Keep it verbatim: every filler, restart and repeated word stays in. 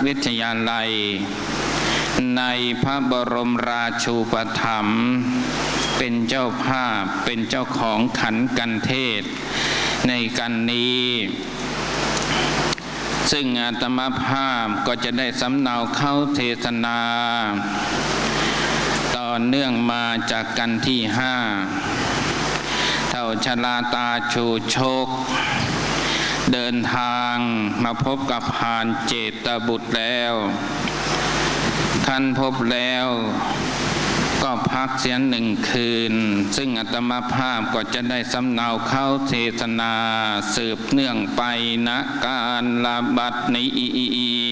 วิทยาลัยในพระบรมราชูปถัมภ์เป็นเจ้าภาพเป็นเจ้าของขันกันเทศในกันนี้ซึ่งอาตมาภาพก็จะได้สำเนาเข้าเทศนาต่อเนื่องมาจากกันที่ห้าเท่าชลาตาชูโชคเดินทางมาพบกับพานเจตบุตรแล้วท่านพบแล้วก็พักเสียหนึ่งคืนซึ่งอาตมาภาพก็จะได้สำเนาเข้าเทศนาสืบเนื่องไปณการละบัดนี้